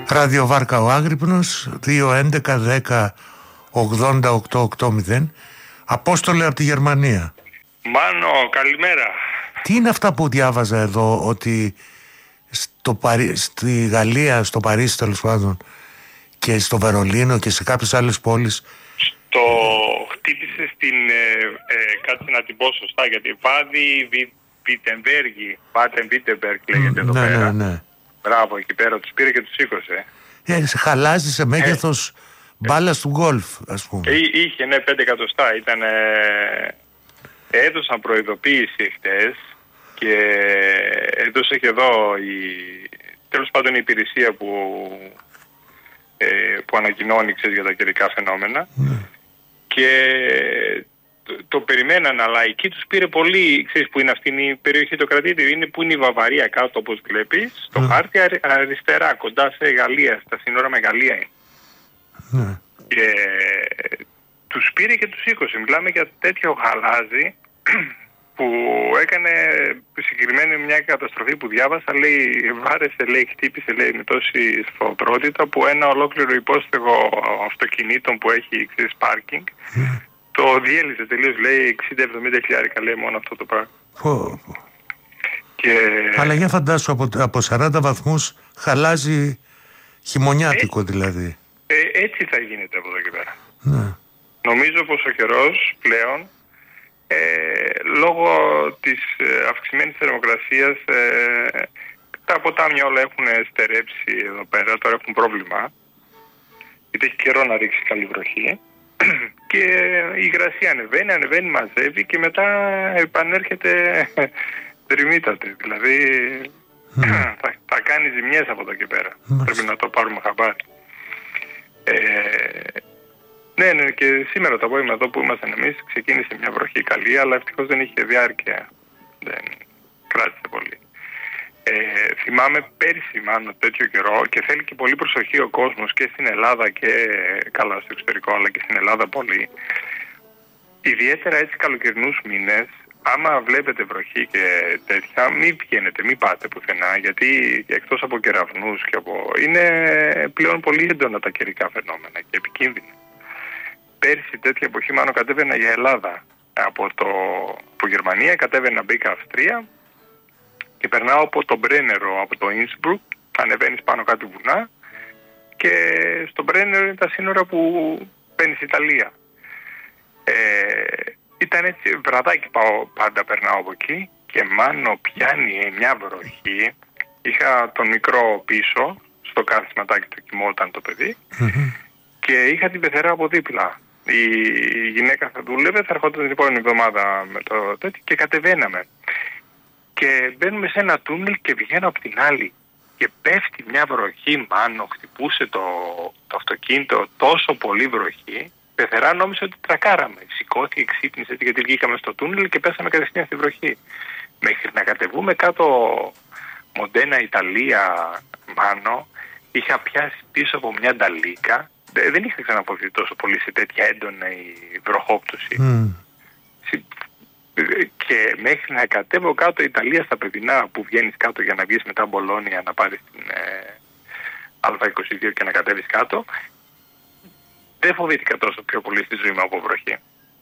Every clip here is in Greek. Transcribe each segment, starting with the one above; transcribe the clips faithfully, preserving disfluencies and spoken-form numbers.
Ραδιοβάρκα ο Άγρυπνος, δύο έντεκα δέκα ογδόντα οκτώ ογδόντα. Απόστολε από τη Γερμανία. Μάνο, καλημέρα. Τι είναι αυτά που διάβαζα εδώ, ότι στο Παρί... στη Γαλλία, στο Παρίσι τέλος πάντων, και στο Βερολίνο και σε κάποιες άλλες πόλεις. Το χτύπησε στην, ε, ε, κάτσε να την πω σωστά, γιατί Βάδι Βιτεμβέργη, Βάτεν Βίτεμπεργκ λέγεται mm, εδώ ναι, πέρα. Ναι, ναι. Μπράβο, εκεί πέρα τους πήρε και τους σήκωσε. Ε, σε χαλάζει σε μέγεθος ε, μπάλας του γκολφ, ας πούμε. Ε, είχε, ναι, πέντε εκατοστά. Ήταν, ε, έδωσαν προειδοποίηση χτες και έδωσε και εδώ η, τέλος πάντων η υπηρεσία που, ε, που ανακοινώνει, ξέρεις, για τα καιρικά φαινόμενα. Mm. Και το, το περιμέναν, αλλά εκεί τους πήρε πολύ, ξέρεις που είναι αυτή η περιοχή το κρατήριο, είναι που είναι η Βαβαρία κάτω όπως βλέπεις, στο mm. χάρτη αριστερά, κοντά σε Γαλλία, στα σύνορα με Γαλλία είναι. Mm. Και τους πήρε και τους σήκωσε. Μιλάμε για τέτοιο γαλάζι που έκανε συγκεκριμένη μια καταστροφή που διάβασα, λέει βάρεσε, λέει χτύπησε, λέει με τόση σφοδρότητα που ένα ολόκληρο υπόστεγο αυτοκινήτων που έχει, ξέρεις, πάρκινγκ mm. το διέλυσε τελείως, λέει εξήντα εβδομήντα χιλιάρικα, λέει μόνο αυτό το πράγμα. Oh. Και... Αλλά για φαντάσου από, από σαράντα βαθμούς χαλάζει χειμωνιάτικο ε, δηλαδή. Ε, έτσι θα γίνεται από εδώ και πέρα. Ναι. Νομίζω πως ο καιρός πλέον ε, λόγω της ε, αυξημένης θερμοκρασίας ε, τα ποτάμια όλα έχουν στερέψει εδώ πέρα, τώρα έχουν πρόβλημα, γιατί έχει καιρό να ρίξει καλή βροχή και η υγρασία ανεβαίνει, ανεβαίνει, μαζεύει και μετά επανέρχεται τριμήταται, δηλαδή mm. θα, θα κάνει ζημιές από εδώ και πέρα. Mm. Πρέπει να το πάρουμε χαμπάρι. Ε, ναι, ναι, και σήμερα το απόγευμα εδώ που ήμασταν εμείς ξεκίνησε μια βροχή καλή, αλλά ευτυχώς δεν είχε διάρκεια. Δεν κράτησε πολύ. Ε, θυμάμαι πέρσι μάλλον τέτοιο καιρό και θέλει και πολύ προσοχή ο κόσμος και στην Ελλάδα και καλά στο εξωτερικό, αλλά και στην Ελλάδα πολύ. Ιδιαίτερα έτσι καλοκαιρινούς μήνες, άμα βλέπετε βροχή και τέτοια, μην βγαίνετε, μην πάτε πουθενά, γιατί εκτός από κεραυνούς και από... είναι πλέον πολύ έντονα τα καιρικά φαινόμενα και επικίνδυνα. Πέρσι τέτοια εποχή μάλλον κατέβαινα για Ελλάδα. Από, το... από Γερμανία κατέβαινα, μπήκα Αυστρία και περνάω από το Μπρένερο, από το Ίνσμπρουκ, ανεβαίνεις πάνω κάτι βουνά και στο Μπρένερο είναι τα σύνορα που παίρνεις Ιταλία. Ε... Ήταν έτσι, βραδάκι πάω, πάντα περνάω από εκεί και μάνο πιάνει μια βροχή. Είχα τον μικρό πίσω, στο κάθισματάκι του κοιμόταν το παιδί mm-hmm. και είχα την πεθερά από δίπλα. Η γυναίκα θα δούλευε, θα ερχόταν την επόμενη εβδομάδα με το τέτοιο και κατεβαίναμε. Και μπαίνουμε σε ένα τούνελ και βγαίνω από την άλλη και πέφτει μια βροχή, μάνο, χτυπούσε το, το αυτοκίνητο, τόσο πολύ βροχή. Πεθερά νόμιζε ότι τρακάραμε. Σηκώθηκε, ξύπνησε γιατί βγήκαμε στο τούνελ και πέσαμε κατευθείαν στη βροχή. Μέχρι να κατεβούμε κάτω Μοντένα, Ιταλία, μάνο, είχα πιάσει πίσω από μια νταλίκα. Δεν είχα ξαναποθεί τόσο πολύ σε τέτοια έντονη βροχόπτωση. Mm. Και μέχρι να κατέβω κάτω Ιταλία στα παιδινά που βγαίνεις κάτω για να βγεις μετά Μπολόνια να πάρεις την ε, Α είκοσι δύο και να κατέβεις κάτω, δεν φοβήθηκα τόσο πιο πολύ στη ζωή μου από βροχή.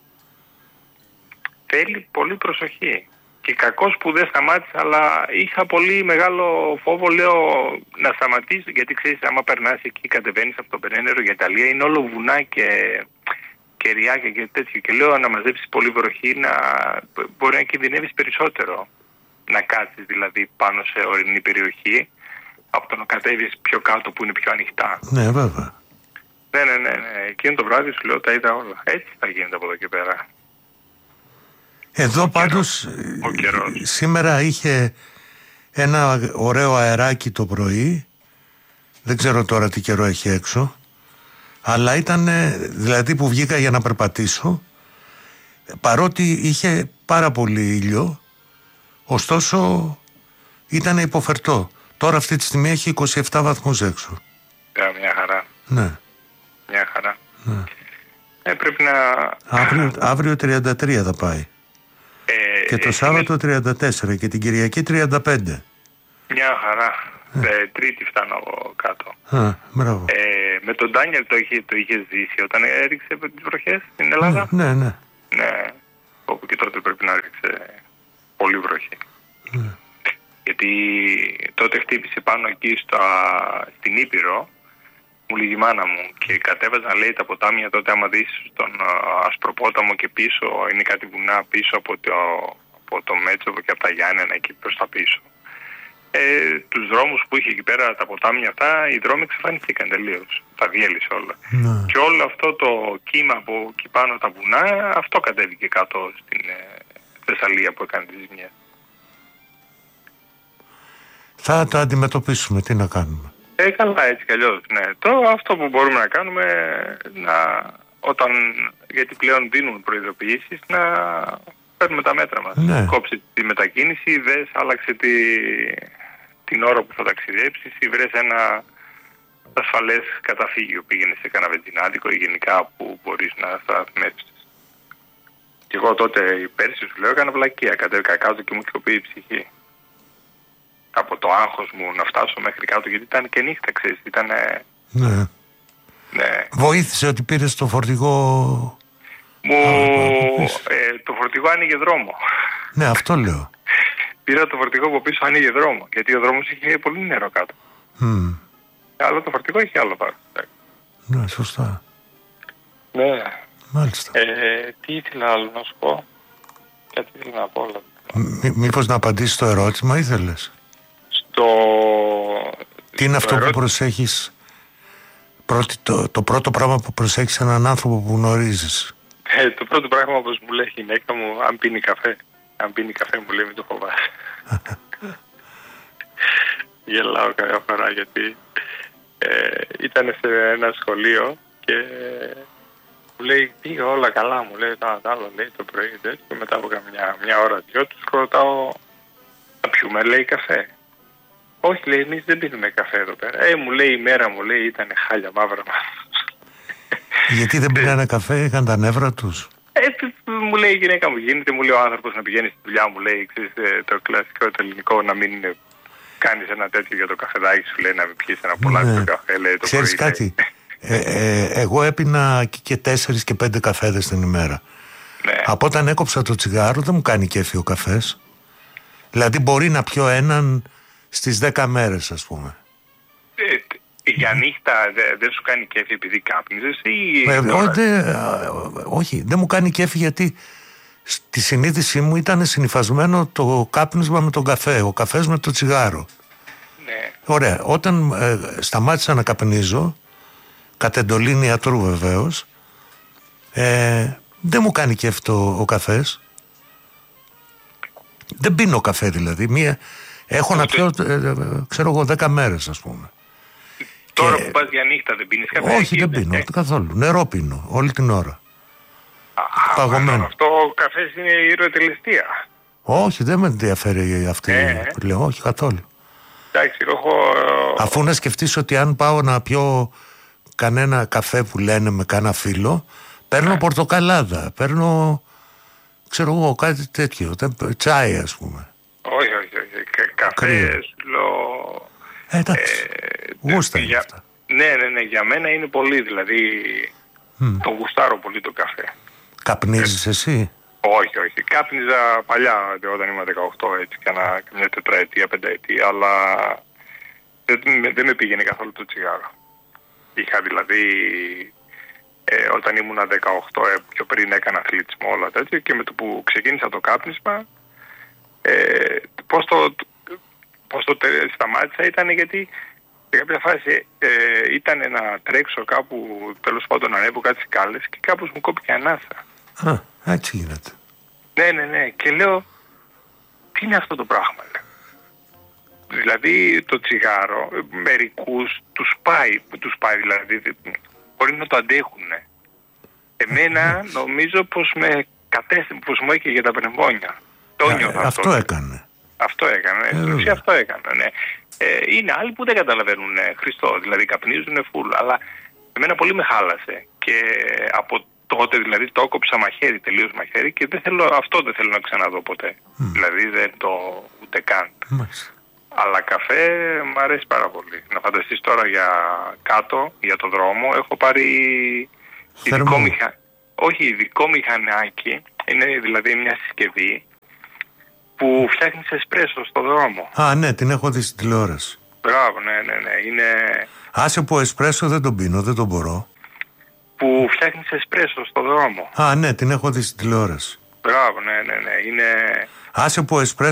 Θέλει πολύ προσοχή. Και κακώς που δεν σταμάτησα, αλλά είχα πολύ μεγάλο φόβο, λέω, να σταματήσω, γιατί ξέρεις, άμα περνάς εκεί, κατεβαίνεις από το Μπρένερο για Ιταλία, είναι όλο βουνά και κεριάκια και τέτοιο. Και λέω, να μαζέψεις πολύ βροχή, να... μπορεί να κινδυνεύεις περισσότερο. Να κάτσεις δηλαδή πάνω σε ορεινή περιοχή, από το να κατέβεις πιο κάτω που είναι πιο ανοιχτά. Ναι, βέβαια. Ναι, ναι, ναι, ναι. Εκείνο το βράδυ σου λέω τα είδα όλα. Έτσι θα γίνεται από εδώ και πέρα. Εδώ ο πάντως καιρός. Σήμερα είχε ένα ωραίο αεράκι το πρωί. Δεν ξέρω τώρα τι καιρό έχει έξω. Αλλά ήταν, δηλαδή που βγήκα για να περπατήσω, παρότι είχε πάρα πολύ ήλιο, ωστόσο ήταν υποφερτό. Τώρα αυτή τη στιγμή έχει είκοσι επτά βαθμούς έξω. Yeah, μια χαρά. Ναι. Μια χαρά. Ναι. Ε, πρέπει να... Αύριο, αύριο τριάντα τρία θα πάει. Ε, και το Σάββατο τριάντα τέσσερα και την Κυριακή τριάντα πέντε. Μια χαρά. Ε, τρίτη φτάνω εγώ κάτω. Α, μπράβο. Ε, με τον Ντάνιελ το είχε, το είχε ζήσει όταν έριξε τις βροχές στην Ελλάδα. Ναι, ναι. Ναι, όπου και τότε πρέπει να έριξε πολύ βροχή. Ναι. Γιατί τότε χτύπησε πάνω εκεί στα, στην Ήπειρο, μου λέγει η μάνα μου, και κατέβαζαν, λέει, τα ποτάμια τότε. Άμα δεις στον Ασπροπόταμο και πίσω είναι κάτι βουνά πίσω από το, από το Μέτσοβο και από τα Γιάννενα εκεί προς τα πίσω. Ε, τους δρόμους που είχε εκεί πέρα, τα ποτάμια αυτά, οι δρόμοι εξαφανιστήκαν τελείως. Τα διέλυσε όλα. Ναι. Και όλο αυτό το κύμα από εκεί πάνω τα βουνά, αυτό κατέβηκε κάτω στην ε, Θεσσαλία που έκανε τις ζημιές. Θα τα αντιμετωπίσουμε, τι να κάνουμε. Ε, καλά, έτσι κι αλλιώς, ναι. Το, αυτό που μπορούμε να κάνουμε, να, όταν, γιατί πλέον δίνουν προειδοποιήσεις, να παίρνουμε τα μέτρα μας. Ναι. Κόψε τη μετακίνηση, δες, άλλαξε τη, την ώρα που θα ταξιδέψεις, ή βρες ένα ασφαλές καταφύγιο, πήγαινε σε κανένα βενζινάδικο ή γενικά που μπορείς να σταθμεύσεις. Και εγώ τότε, πέρσι σου λέω, έκανα βλακεία, κατέβηκα κάτω και μου κοπεί η ψυχή. Από το άγχος μου να φτάσω μέχρι κάτω, γιατί ήταν και νύχτα, ξέρεις, ήταν... Ναι. Ναι. Βοήθησε ότι πήρες το φορτηγό... Μου... Ε, το φορτηγό άνοιγε δρόμο. Ναι, αυτό λέω. Πήρα το φορτηγό από πίσω, άνοιγε δρόμο, γιατί ο δρόμος είχε πολύ νερό κάτω. Mm. Αλλά το φορτηγό είχε άλλο πάρει. Ναι, σωστά. Ναι. Μάλιστα. Ε, τι ήθελα άλλο να σου πω. Κάτι ήθελα να πω όλα. Μή, μήπως να απαντήσεις το ερώτημα, ήθελες? Στο... Τι είναι αυτό ερώ... που προσέχεις, πρώτη, το, το πρώτο πράγμα που προσέχεις έναν άνθρωπο που γνωρίζεις? Ε, το πρώτο πράγμα, όπως μου λέει η γυναίκα μου, αν πίνει καφέ. Αν πίνει καφέ, μου λέει, μην το φοβάσαι. Γελάω κάποια φορά, γιατί ε, ήταν σε ένα σχολείο και μου λέει, πήγε όλα καλά, μου λέει, τα άλλο, λέει, το πρωί, και μετά από μια, μια ώρα, δυο τους ρωτάω, να πιούμε, λέει, καφέ. Όχι, λέει, εμείς δεν πίνουμε καφέ εδώ πέρα. Ε, μου λέει, η μέρα μου λέει, ήταν χάλια μαύρα μας. Γιατί δεν πήρανε καφέ, είχαν τα νεύρα τους? Ε, μου λέει η γυναίκα μου, γίνεται, μου λέει ο άνθρωπος να πηγαίνει στη δουλειά, μου λέει, ξέρεις, το κλασικό το ελληνικό, να μην κάνεις ένα τέτοιο για το καφεδάκι σου, λέει, να μην πιείς ένα πολλά ναι. το καφέ, λέει, το ξέρεις πρωί, κάτι, ε, ε, εγώ έπινα και τέσσερις και πέντε καφέδες την ημέρα. Ναι. Από όταν έκοψα το τσιγάρο δεν μου κάνει κέφι ο καφές. Δηλαδή μπορεί να πιω έναν στις δέκα μέρες, ας πούμε. Ε, για νύχτα δεν δε σου κάνει κέφι επειδή κάπνιζες ή... Ε, ό, δε, όχι, δεν μου κάνει κέφι γιατί στη συνείδησή μου ήταν συνυφασμένο το κάπνισμα με τον καφέ, ο καφές με το τσιγάρο. Ναι. Ωραία, όταν ε, σταμάτησα να καπνίζω, κατ' εντολή ιατρού βεβαίως, ε, δεν μου κάνει κέφι το, ο καφές. Δεν πίνω καφέ δηλαδή, μία... Έχω να πιω, ε, ε, ξέρω εγώ, δέκα μέρες, ας πούμε. Τώρα και... που πας για νύχτα δεν πίνεις καφέ? Όχι, δεν πίνω ε? καθόλου. Νερό πίνω όλη την ώρα. Α, παγωμένο. Αυτό ο καφές είναι ηρωοτελεστία. Όχι, δεν με ενδιαφέρει αυτή ε, που λέω, όχι καθόλου. Εντάξει, έχω... Αφού να σκεφτείς ότι αν πάω να πιω κανένα καφέ που λένε με κάνα φίλο, παίρνω ε. πορτοκαλάδα, παίρνω, ξέρω εγώ, κάτι τέτοιο, τσάι, ας πούμε. Όχι, όχι, όχι. Καφέ, σου λέω... Ε, εντάξει, ε, γούστα είναι για... αυτά. Ναι, ναι, ναι, για μένα είναι πολύ, δηλαδή, mm. τον γουστάρω πολύ το καφέ. Καπνίζεις ε, εσύ? Όχι, όχι. Κάπνιζα παλιά, όταν ήμουν δεκαοκτώ, έτσι, κάνα μια τετραετία, πενταετία, αλλά δεν, δεν με πήγαινε καθόλου το τσιγάρο. Είχα δηλαδή, ε, όταν ήμουν δεκαοκτώ, ε, πιο πριν έκανα αθλητισμό, όλα τέτοια, και με το που ξεκίνησα το κάπνισμα, ε, πώς το... Πώς το σταμάτησα ήταν γιατί σε κάποια φάση ε, ήταν να τρέξω κάπου, τέλος πάντων να ανέβω κάτι σκάλες και κάπως μου κόπηκε ανάσα. Α, έτσι γίνεται. Ναι, ναι, ναι. Και λέω, τι είναι αυτό το πράγμα, λέω. Δηλαδή το τσιγάρο, μερικούς τους πάει, τους πάει δηλαδή, μπορεί να το αντέχουν. Εμένα νομίζω πως με κατέστησε, πως μου έκαιγε τα πνευμόνια. Το νιώθω αυτό. Αυτό έκανε. Αυτό έκανε, ε, αυτό έκανε, ναι. Ε, είναι άλλοι που δεν καταλαβαίνουν, ε, Χριστό, δηλαδή καπνίζουν φουλ, αλλά εμένα πολύ με χάλασε και από τότε δηλαδή το έκοψα μαχαίρι, τελείως μαχαίρι, και δεν θέλω, αυτό δεν θέλω να ξαναδώ ποτέ. Mm. Δηλαδή δεν το ούτε καν. Μάλιστα. Αλλά καφέ μου αρέσει πάρα πολύ. Να φανταστείς τώρα για κάτω, για το δρόμο, έχω πάρει ειδικό μηχα... Όχι, ειδικό μηχανάκι. Είναι δηλαδή μια συσκευή που φτιάχνει εσπρέσο στο δρόμο. Α, ναι, την έχω δει στην τηλεόραση. Μπράβο, ναι, ναι, ναι. Είναι... Άσε που εσπρέσο δεν τον πίνω, δεν τον μπορώ. Που φτιάχνει εσπρέσο στο δρόμο. Α, ναι, την έχω δει στην τηλεόραση. Μπράβο, ναι, ναι, ναι. Είναι... Άσε που εσπρέσο